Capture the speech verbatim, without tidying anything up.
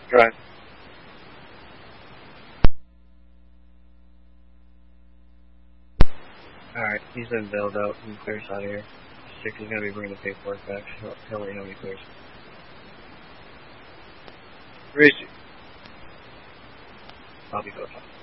Drive. Alright, he's been bailed out and clears out of here. Six is going to be bringing the paperwork back. He'll, he'll let you know when he clears. Where is he? I'll be going.